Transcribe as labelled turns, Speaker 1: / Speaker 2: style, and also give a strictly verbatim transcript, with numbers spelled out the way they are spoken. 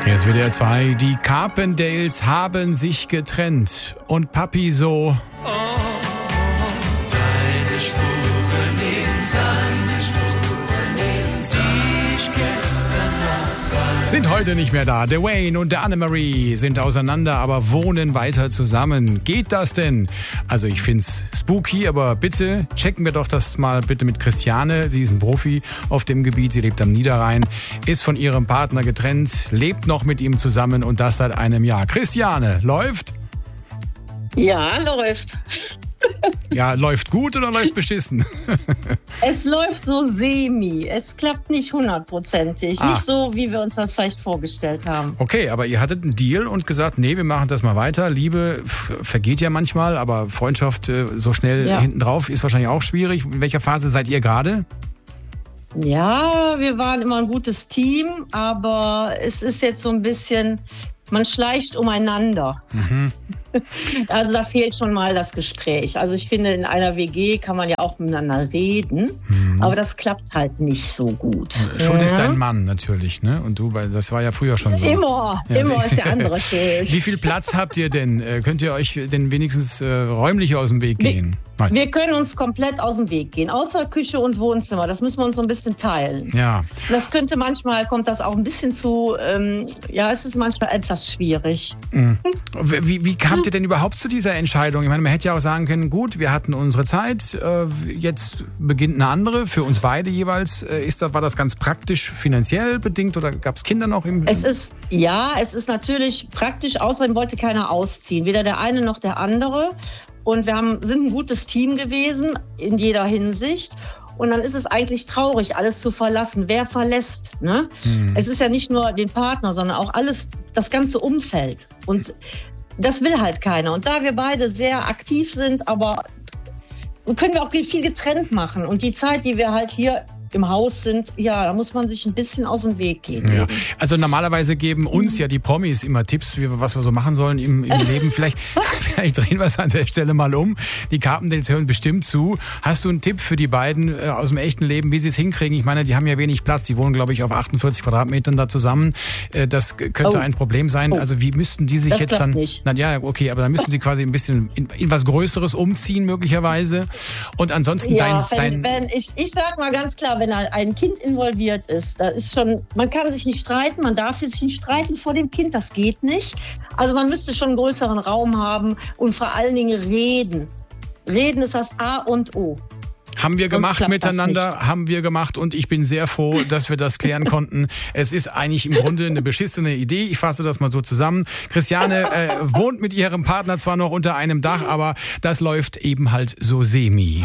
Speaker 1: Hier ist W D R zwei. Die Carpendales haben sich getrennt. Und Papi so...
Speaker 2: Oh, deine Spuren neben seine Spuren neben sie ich gestern noch.
Speaker 1: Sind heute nicht mehr da. Der Wayne und der Annemarie sind auseinander, aber wohnen weiter zusammen. Geht das denn? Also ich find's spooky, aber bitte checken wir doch das mal bitte mit Christiane. Sie ist ein Profi auf dem Gebiet. Sie lebt am Niederrhein, ist von ihrem Partner getrennt, lebt noch mit ihm zusammen und das seit einem Jahr. Christiane, läuft?
Speaker 3: Ja, läuft.
Speaker 1: Ja, läuft gut oder läuft beschissen?
Speaker 3: Es läuft so semi. Es klappt nicht hundertprozentig.
Speaker 1: Ah.
Speaker 3: Nicht so, wie wir uns das vielleicht vorgestellt haben.
Speaker 1: Okay, aber ihr hattet einen Deal und gesagt, nee, wir machen das mal weiter. Liebe f- vergeht ja manchmal, aber Freundschaft äh, so schnell
Speaker 3: Ja.
Speaker 1: hinten drauf ist wahrscheinlich auch schwierig. In welcher Phase seid ihr gerade?
Speaker 3: Ja, wir waren immer ein gutes Team, aber es ist jetzt so ein bisschen, man schleicht umeinander.
Speaker 1: Mhm.
Speaker 3: Also da fehlt schon mal das Gespräch. Also ich finde, in einer W G kann man ja auch miteinander reden,
Speaker 1: Mhm.
Speaker 3: aber das klappt halt nicht so gut.
Speaker 1: Schuld
Speaker 3: ja?
Speaker 1: ist dein Mann natürlich, ne? Und du, weil das war ja früher schon so.
Speaker 3: Immer,
Speaker 1: Ja,
Speaker 3: immer
Speaker 1: sie-
Speaker 3: ist der andere schuld.
Speaker 1: Wie viel Platz habt ihr denn? Äh, Könnt ihr euch denn wenigstens äh, räumlich aus dem Weg
Speaker 3: Wir-
Speaker 1: gehen? Nein.
Speaker 3: Wir können uns komplett aus dem Weg gehen, außer Küche und Wohnzimmer. Das müssen wir uns so ein bisschen teilen.
Speaker 1: Ja.
Speaker 3: Das könnte manchmal, kommt das auch ein bisschen zu, ähm, ja, es ist manchmal etwas schwierig.
Speaker 1: Mhm. Wie, wie kamt ihr denn überhaupt zu dieser Entscheidung? Ich meine, man hätte ja auch sagen können, gut, wir hatten unsere Zeit, äh, jetzt beginnt eine andere, für uns beide jeweils. Äh, ist das, war das ganz praktisch finanziell bedingt oder gab es Kinder noch im...
Speaker 3: Es ist, ja, es ist natürlich praktisch, außerdem wollte keiner ausziehen, weder der eine noch der andere. Und wir haben, sind ein gutes Team gewesen in jeder Hinsicht. Und dann ist es eigentlich traurig, alles zu verlassen. Wer verlässt? Ne?
Speaker 1: Hm.
Speaker 3: Es ist ja nicht nur den Partner, sondern auch alles, das ganze Umfeld. Und das will halt keiner. Und da wir beide sehr aktiv sind, aber können wir auch viel getrennt machen. Und die Zeit, die wir halt hier im Haus sind, ja, da muss man sich ein bisschen aus dem Weg gehen.
Speaker 1: Ja. Also normalerweise geben uns ja die Promis immer Tipps, wie wir, was wir so machen sollen im, im Leben. Vielleicht, vielleicht drehen wir es an der Stelle mal um. Die Carpendales hören bestimmt zu. Hast du einen Tipp für die beiden äh, aus dem echten Leben, wie sie es hinkriegen? Ich meine, die haben ja wenig Platz. Die wohnen, glaube ich, auf achtundvierzig Quadratmetern da zusammen. Äh, das könnte
Speaker 3: Oh.
Speaker 1: ein Problem sein.
Speaker 3: Oh.
Speaker 1: Also wie müssten die sich
Speaker 3: Das
Speaker 1: jetzt
Speaker 3: klappt
Speaker 1: dann...
Speaker 3: nicht.
Speaker 1: Na ja, okay, aber dann müssen sie quasi ein bisschen in, in was Größeres umziehen möglicherweise. Und ansonsten
Speaker 3: Ja,
Speaker 1: dein...
Speaker 3: wenn,
Speaker 1: dein
Speaker 3: wenn ich, ich sag mal ganz klar, wenn ein Kind involviert ist, da ist schon, man kann sich nicht streiten, man darf sich nicht streiten vor dem Kind, das geht nicht. Also man müsste schon einen größeren Raum haben und vor allen Dingen reden. Reden ist das A und O.
Speaker 1: Haben wir
Speaker 3: Sonst
Speaker 1: gemacht
Speaker 3: klappt das
Speaker 1: miteinander,
Speaker 3: nicht.
Speaker 1: haben wir gemacht und ich bin sehr froh, dass wir das klären konnten. Es ist eigentlich im Grunde eine beschissene Idee. Ich fasse das mal so zusammen. Christiane äh, wohnt mit ihrem Partner zwar noch unter einem Dach, aber das läuft eben halt so semi.